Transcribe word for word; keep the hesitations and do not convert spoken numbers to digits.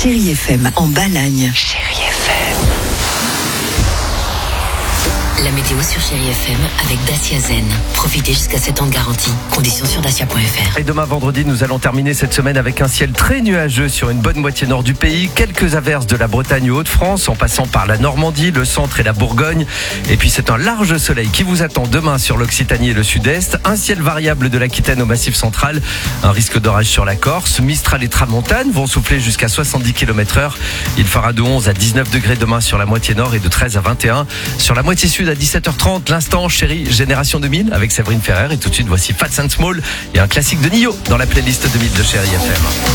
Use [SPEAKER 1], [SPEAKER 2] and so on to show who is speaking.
[SPEAKER 1] Chérie F M en Balagne.
[SPEAKER 2] Chérie F M. La météo sur Chérie F M avec Dacia Zen. Profitez jusqu'à sept ans de garantie. Conditions sur dacia point f r.
[SPEAKER 3] Et demain vendredi, nous allons terminer cette semaine avec un ciel très nuageux sur une bonne moitié nord du pays. Quelques averses de la Bretagne aux Hauts-de-France en passant par la Normandie, le centre et la Bourgogne. Et puis c'est un large soleil qui vous attend demain sur l'Occitanie et le sud-est. Un ciel variable de l'Aquitaine au Massif central. Un risque d'orage sur la Corse. Mistral et tramontane vont souffler jusqu'à soixante-dix kilomètres heure. Il fera de onze à dix-neuf degrés demain sur la moitié nord et de treize à vingt et un sur la moitié sud. À dix-sept heures trente, l'instant Chérie Génération deux mille avec Séverine Ferrer. Et tout de suite, voici Fats and Small et un classique de Nio dans la playlist deux mille de Chérie F M.